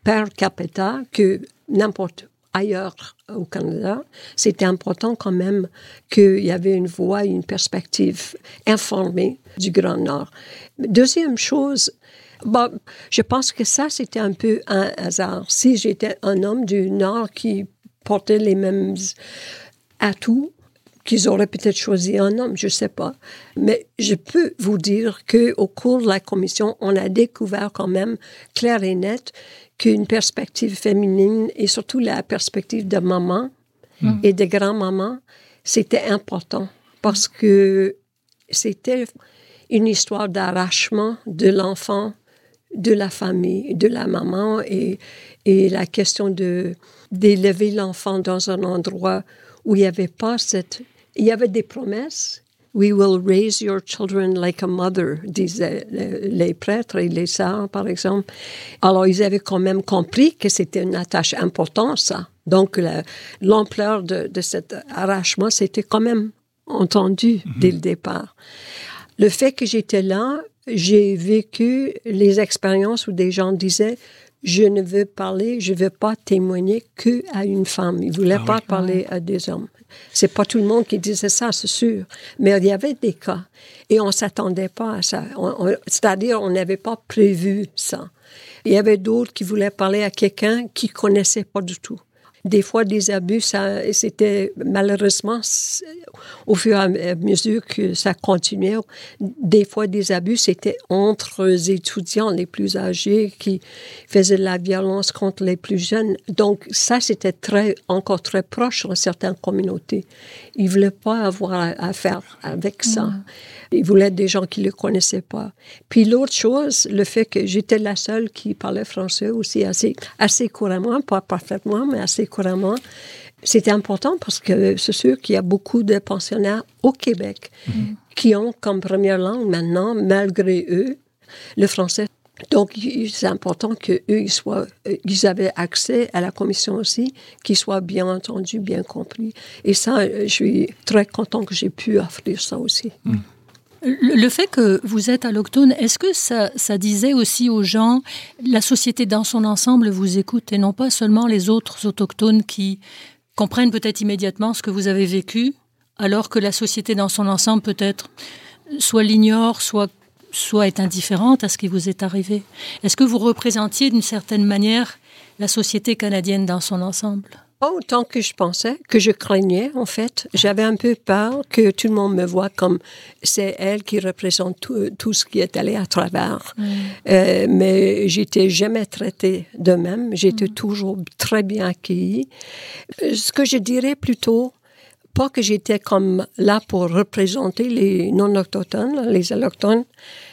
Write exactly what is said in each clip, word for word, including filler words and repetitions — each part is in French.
per capita que n'importe ailleurs au Canada, c'était important quand même qu'il y avait une voix, une perspective informée du Grand Nord. Deuxième chose, bon, je pense que ça, c'était un peu un hasard. Si j'étais un homme du Nord qui portait les mêmes atouts, qu'ils auraient peut-être choisi un homme, je ne sais pas. Mais je peux vous dire qu'au cours de la commission, on a découvert quand même, clair et net, qu'une perspective féminine, et surtout la perspective de maman mmh. et de grand-maman, c'était important. Parce que c'était une histoire d'arrachement de l'enfant, de la famille, de la maman, et, et la question de, d'élever l'enfant dans un endroit où il n'y avait pas cette... Il y avait des promesses. « We will raise your children like a mother », disaient les prêtres et les sœurs, par exemple. Alors, ils avaient quand même compris que c'était une tâche importante, ça. Donc, la, l'ampleur de, de cet arrachement, c'était quand même entendu mm-hmm. dès le départ. Le fait que j'étais là, j'ai vécu les expériences où des gens disaient « Je ne veux parler, je ne veux pas témoigner qu'à une femme. » Ils ne voulaient ah pas oui. parler à des hommes. C'est pas tout le monde qui disait ça, c'est sûr. Mais il y avait des cas. Et on s'attendait pas à ça. On, on, c'est-à-dire, on n'avait pas prévu ça. Il y avait d'autres qui voulaient parler à quelqu'un qui connaissait pas du tout. Des fois, des abus, ça, c'était malheureusement, au fur et à mesure que ça continuait, des fois, des abus, c'était entre les étudiants les plus âgés qui faisaient de la violence contre les plus jeunes. Donc, ça, c'était très, encore très proche dans certaines communautés. Ils ne voulaient pas avoir à faire avec ça. Mmh. Ils voulaient des gens qui ne le connaissaient pas. Puis l'autre chose, le fait que j'étais la seule qui parlait français aussi assez, assez couramment, pas parfaitement, mais assez couramment, c'était important parce que c'est sûr qu'il y a beaucoup de pensionnaires au Québec mmh. qui ont comme première langue maintenant, malgré eux, le français. Donc, c'est important qu'eux, ils soient, ils avaient accès à la commission aussi, qu'ils soient bien entendus, bien compris. Et ça, je suis très content que j'ai pu offrir ça aussi. Mmh. Le fait que vous êtes allochtone, est-ce que ça, ça disait aussi aux gens, la société dans son ensemble vous écoute et non pas seulement les autres autochtones qui comprennent peut-être immédiatement ce que vous avez vécu, alors que la société dans son ensemble peut-être soit l'ignore, soit, soit est indifférente à ce qui vous est arrivé? Est-ce que vous représentiez d'une certaine manière la société canadienne dans son ensemble? Pas autant que je pensais, que je craignais, en fait. J'avais un peu peur que tout le monde me voie comme c'est elle qui représente tout, tout ce qui est allé à travers. Mm. Euh, mais j'étais jamais traitée de même. J'étais mm. toujours très bien accueillie. Ce que je dirais plutôt, pas que j'étais comme là pour représenter les non-autochtones, les allochtones,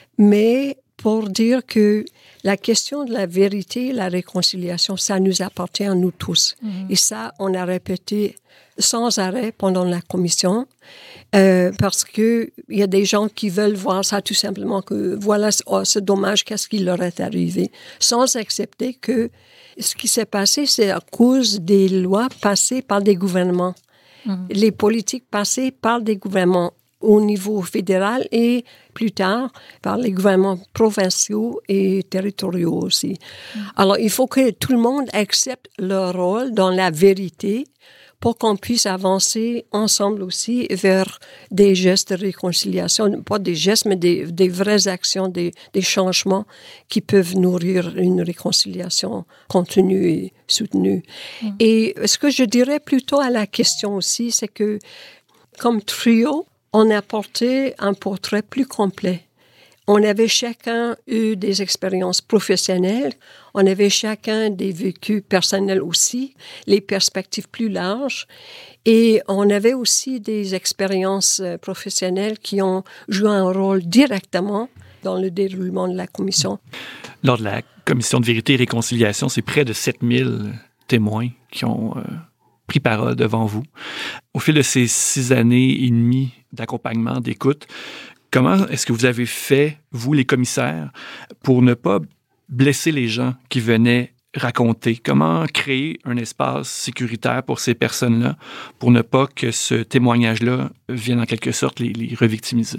mais pour dire que la question de la vérité, la réconciliation, ça nous appartient à nous tous. Mmh. Et ça, on a répété sans arrêt pendant la commission, euh, parce que il y a des gens qui veulent voir ça tout simplement que voilà, oh, c'est dommage, qu'est-ce qui leur est arrivé, sans accepter que ce qui s'est passé, c'est à cause des lois passées par des gouvernements, mmh. les politiques passées par des gouvernements au niveau fédéral et plus tard par les gouvernements provinciaux et territoriaux aussi. Mm. Alors, il faut que tout le monde accepte leur rôle dans la vérité pour qu'on puisse avancer ensemble aussi vers des gestes de réconciliation, pas des gestes, mais des, des vraies actions, des, des changements qui peuvent nourrir une réconciliation continue et soutenue. Mm. Et ce que je dirais plutôt à la question aussi, c'est que comme trio, on a porté un portrait plus complet. On avait chacun eu des expériences professionnelles, on avait chacun des vécus personnels aussi, les perspectives plus larges, et on avait aussi des expériences professionnelles qui ont joué un rôle directement dans le déroulement de la commission. Lors de la commission de vérité et réconciliation, c'est près de sept mille témoins qui ont... Euh... pris parole devant vous. Au fil de ces six années et demie d'accompagnement, d'écoute, comment est-ce que vous avez fait, vous, les commissaires, pour ne pas blesser les gens qui venaient raconter? Comment créer un espace sécuritaire pour ces personnes-là, pour ne pas que ce témoignage-là vienne en quelque sorte les, les revictimiser?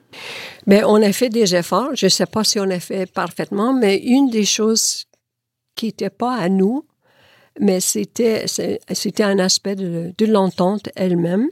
Bien, on a fait des efforts. Je ne sais pas si on a fait parfaitement, mais une des choses qui n'était pas à nous, mais c'était, c'était un aspect de, de l'entente elle-même.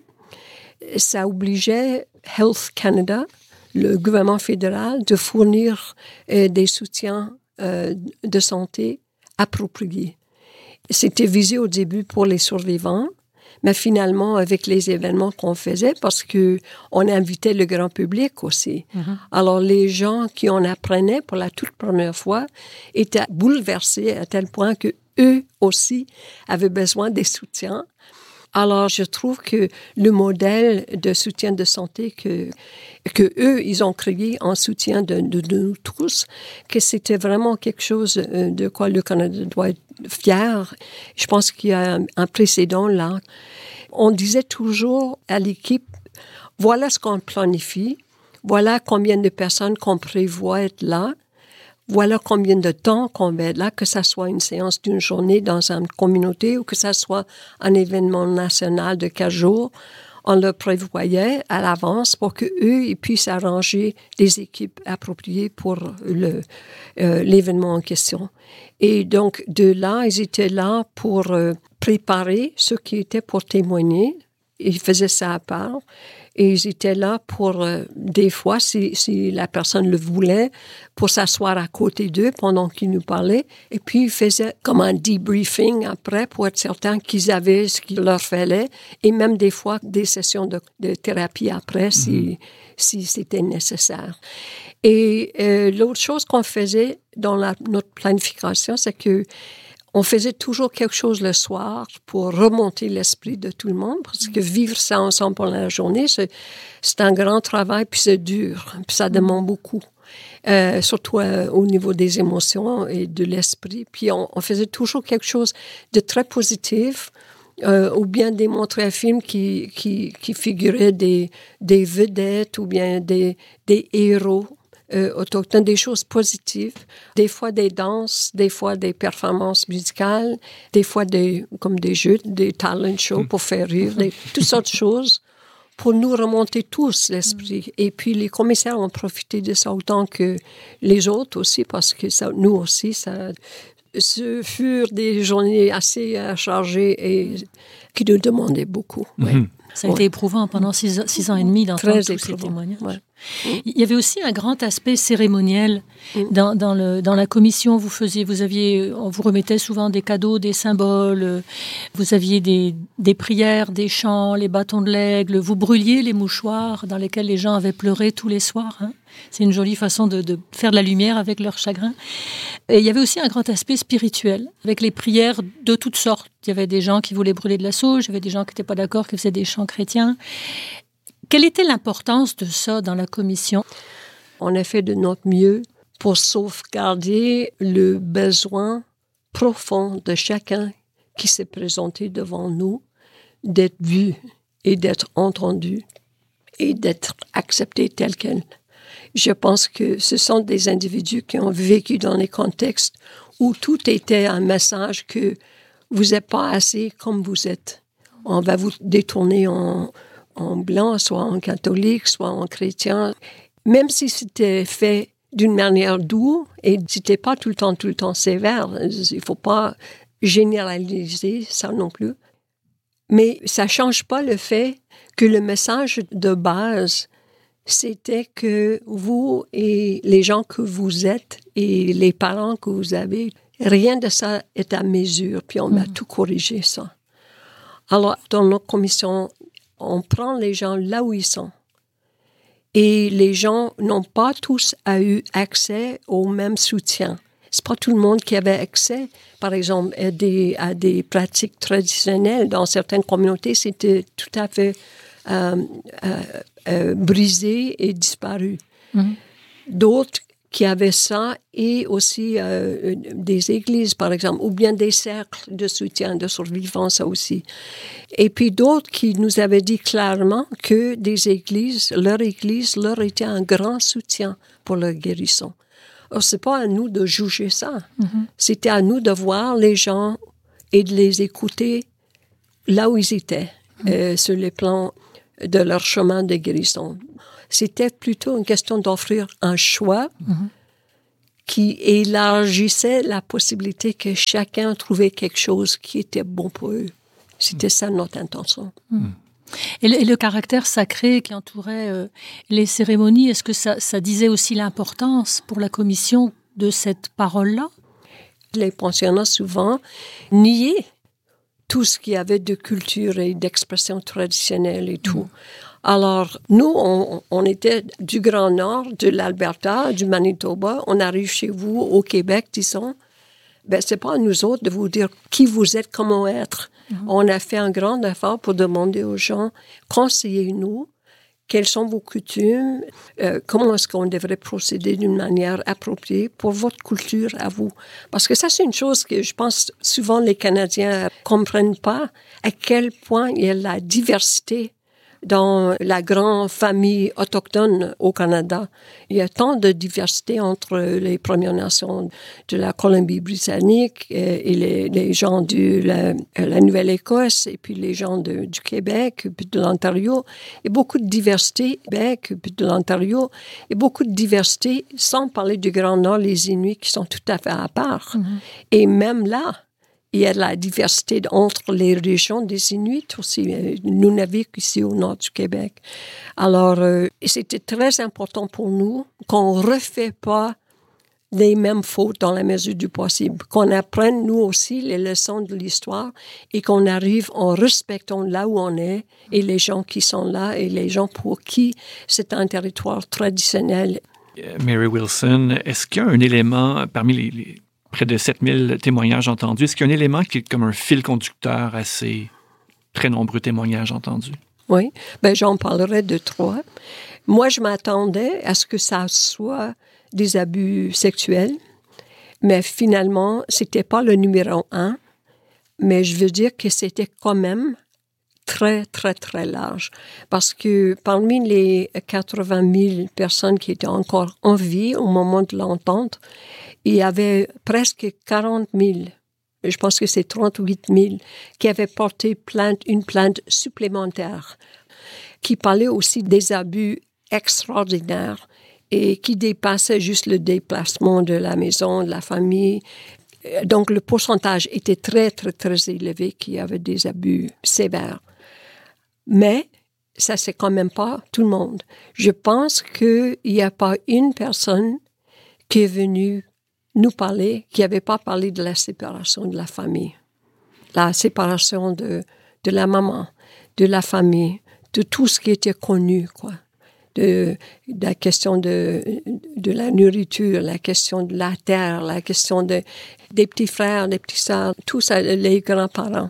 Ça obligeait Health Canada, le gouvernement fédéral, de fournir euh, des soutiens euh, de santé appropriés. C'était visé au début pour les survivants, mais finalement, avec les événements qu'on faisait, parce que on invitait le grand public aussi. Mm-hmm. Alors, les gens qui en apprenaient pour la toute première fois étaient bouleversés à tel point que eux aussi avaient besoin des soutiens. Alors, je trouve que le modèle de soutien de santé que, que eux, ils ont créé en soutien de, de, de nous tous, que c'était vraiment quelque chose de quoi le Canada doit être fier. Je pense qu'il y a un, un précédent là. On disait toujours à l'équipe, voilà ce qu'on planifie, voilà combien de personnes qu'on prévoit être là, voilà combien de temps qu'on va être là, que ça soit une séance d'une journée dans une communauté ou que ça soit un événement national de quatre jours. On le prévoyait à l'avance pour qu'eux, ils puissent arranger des équipes appropriées pour le, euh, l'événement en question. Et donc, de là, ils étaient là pour euh, préparer ceux qui étaient pour témoigner. Ils faisaient ça à part. Et ils étaient là pour, euh, des fois, si, si la personne le voulait, pour s'asseoir à côté d'eux pendant qu'ils nous parlaient. Et puis, ils faisaient comme un debriefing après pour être certains qu'ils avaient ce qu'il leur fallait. Et même des fois, des sessions de, de thérapie après, si, mm-hmm. si c'était nécessaire. Et euh, l'autre chose qu'on faisait dans la, notre planification, c'est que on faisait toujours quelque chose le soir pour remonter l'esprit de tout le monde, parce que vivre ça ensemble pendant la journée, c'est, c'est un grand travail, puis c'est dur, puis ça demande beaucoup, euh, surtout euh, au niveau des émotions et de l'esprit. Puis on, on faisait toujours quelque chose de très positif, euh, ou bien démontrer un film qui, qui, qui figurait des, des vedettes ou bien des, des héros Euh, autochtones, des choses positives, des fois des danses, des fois des performances musicales, des fois des, comme des jeux, des talent shows pour faire rire, des, toutes sortes de choses pour nous remonter tous l'esprit. Et puis les commissaires ont profité de ça autant que les autres aussi, parce que ça, nous aussi, ça, ce furent des journées assez chargées et qui nous demandaient beaucoup. Mm-hmm. Ouais. Ça a été éprouvant pendant six, six ans et demi d'entendre tous ces témoignages. Ouais. Il y avait aussi un grand aspect cérémoniel mmh. dans, dans, le, dans la commission. Vous faisiez, vous aviez, on vous remettait souvent des cadeaux, des symboles. Vous aviez des, des prières, des chants, les bâtons de l'aigle. Vous brûliez les mouchoirs dans lesquels les gens avaient pleuré tous les soirs. Hein. C'est une jolie façon de, de faire de la lumière avec leur chagrin. Et il y avait aussi un grand aspect spirituel, avec les prières de toutes sortes. Il y avait des gens qui voulaient brûler de la sauge, il y avait des gens qui n'étaient pas d'accord, qui faisaient des chants chrétiens. Quelle était l'importance de ça dans la commission? On a fait de notre mieux pour sauvegarder le besoin profond de chacun qui s'est présenté devant nous, d'être vu et d'être entendu et d'être accepté tel quel. Je pense que ce sont des individus qui ont vécu dans des contextes où tout était un message que vous n'êtes pas assez comme vous êtes. On va vous détourner en, en blanc, soit en catholique, soit en chrétien. Même si c'était fait d'une manière douce et c'était pas tout le temps, tout le temps sévère. Il faut pas généraliser ça non plus. Mais ça change pas le fait que le message de base, c'était que vous et les gens que vous êtes et les parents que vous avez, rien de ça est à mesure, puis on mmh. va tout corriger ça. Alors, dans notre commission, on prend les gens là où ils sont. Et les gens n'ont pas tous eu accès au même soutien. C'est pas tout le monde qui avait accès, par exemple, à des, à des pratiques traditionnelles. Dans certaines communautés, c'était tout à fait euh, euh, euh, brisé et disparu. Mm-hmm. D'autres qui avaient ça, et aussi euh, des églises, par exemple, ou bien des cercles de soutien, de survivance, ça aussi. Et puis d'autres qui nous avaient dit clairement que des églises, leur église, leur était un grand soutien pour leur guérison. Alors, c'est pas à nous de juger ça. Mm-hmm. C'était à nous de voir les gens et de les écouter là où ils étaient, mm-hmm. euh, sur le plan de leur chemin de guérison. C'était plutôt une question d'offrir un choix mm-hmm. qui élargissait la possibilité que chacun trouvait quelque chose qui était bon pour eux. C'était ça notre intention. Mmh. Et, le, et le caractère sacré qui entourait euh, les cérémonies, est-ce que ça, ça disait aussi l'importance pour la commission de cette parole-là? Les pensionnats, souvent, niaient tout ce qu'il y avait de culture et d'expression traditionnelle et tout. Mmh. Alors, nous, on, on était du Grand Nord, de l'Alberta, du Manitoba. On arrive chez vous, au Québec, disons. Ben, c'est pas à nous autres de vous dire qui vous êtes, comment être. Mmh. On a fait un grand effort pour demander aux gens, conseillez-nous, quelles sont vos coutumes, euh, comment est-ce qu'on devrait procéder d'une manière appropriée pour votre culture à vous. Parce que ça, c'est une chose que je pense souvent les Canadiens comprennent pas, à quel point il y a la diversité dans la grande famille autochtone au Canada. Il y a tant de diversité entre les Premières Nations de la Colombie-Britannique et les, les gens de la, la Nouvelle-Écosse et puis les gens de, du Québec puis de l'Ontario. Il y a beaucoup de diversité au Québec puis de l'Ontario. Il y a beaucoup de diversité, sans parler du Grand Nord, les Inuits qui sont tout à fait à part. Mm-hmm. Et même là, il y a de la diversité entre les régions des Inuits aussi. Nous n'avons qu'ici au nord du Québec. Alors, euh, c'était très important pour nous qu'on ne refait pas les mêmes fautes dans la mesure du possible. Qu'on apprenne, nous aussi, les leçons de l'histoire et qu'on arrive en respectant là où on est et les gens qui sont là et les gens pour qui c'est un territoire traditionnel. Mary Wilson, est-ce qu'il y a un élément parmi les... les... près de sept mille témoignages entendus. Est-ce qu'il y a un élément qui est comme un fil conducteur à ces très nombreux témoignages entendus? Oui, ben j'en parlerai de trois. Moi, je m'attendais à ce que ça soit des abus sexuels, mais finalement, c'était pas le numéro un, mais je veux dire que c'était quand même très, très, très large. Parce que parmi les quatre-vingt mille personnes qui étaient encore en vie au moment de l'entente, il y avait presque quarante mille, je pense que c'est trente-huit mille, qui avaient porté plainte, une plainte supplémentaire, qui parlait aussi des abus extraordinaires et qui dépassaient juste le déplacement de la maison, de la famille. Donc, le pourcentage était très, très, très élevé qu'il y avait des abus sévères. Mais ça, c'est quand même pas tout le monde. Je pense qu'il n'y a pas une personne qui est venue nous parler, qui n'avait pas parlé de la séparation de la famille. La séparation de, de la maman, de la famille, de tout ce qui était connu, quoi. De, de la question de, de la nourriture, la question de la terre, la question de, des petits frères, des petits sœurs, tout ça, les grands-parents.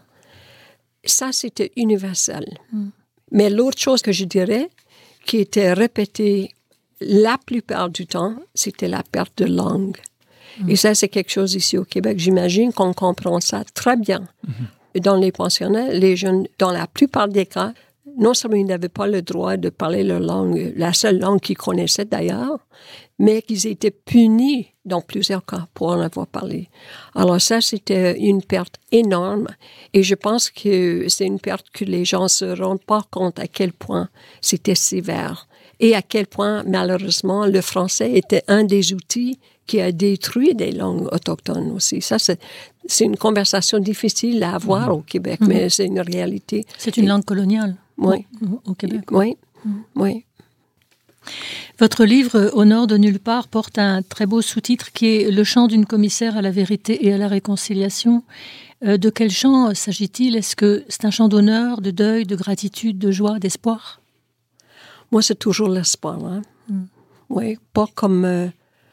Ça, c'était universel. Mm. Mais l'autre chose que je dirais, qui était répétée la plupart du temps, c'était la perte de langue. Mm. Et ça, c'est quelque chose ici au Québec. J'imagine qu'on comprend ça très bien. Mm-hmm. Dans les pensionnats, les jeunes, dans la plupart des cas, non seulement ils n'avaient pas le droit de parler leur langue, la seule langue qu'ils connaissaient d'ailleurs, mais qu'ils étaient punis dans plusieurs cas pour en avoir parlé. Alors ça, c'était une perte énorme et je pense que c'est une perte que les gens ne se rendent pas compte à quel point c'était sévère et à quel point, malheureusement, le français était un des outils qui a détruit des langues autochtones aussi. Ça, c'est, c'est une conversation difficile à avoir mmh. au Québec, mmh. mais c'est une réalité. C'est une langue coloniale oui. au, au Québec. Oui, mmh. oui. Votre livre « Au nord de nulle part » porte un très beau sous-titre qui est « Le chant d'une commissaire à la vérité et à la réconciliation ». Euh, de quel chant s'agit-il? Est-ce que c'est un chant d'honneur, de deuil, de gratitude, de joie, d'espoir? Moi, c'est toujours l'espoir. Hein? Mm. Oui, pas comme euh,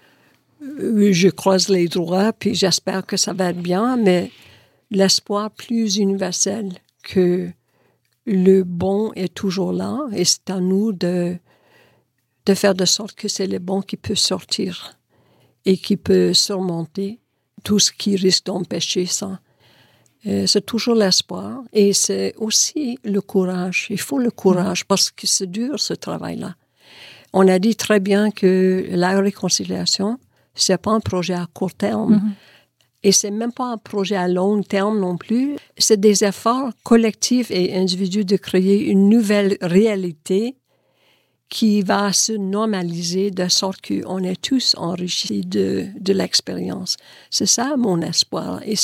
je croise les doigts puis j'espère que ça va être bien, mais l'espoir plus universel que le bon est toujours là et c'est à nous de de faire de sorte que c'est le bon qui peut sortir et qui peut surmonter tout ce qui risque d'empêcher ça. Et c'est toujours l'espoir et c'est aussi le courage. Il faut le courage parce que c'est dur ce travail-là. On a dit très bien que la réconciliation, c'est pas un projet à court terme mm-hmm. et c'est même pas un projet à long terme non plus. C'est des efforts collectifs et individuels de créer une nouvelle réalité qui va se normaliser de sorte qu'on est tous enrichis de, de l'expérience. C'est ça mon espoir. Et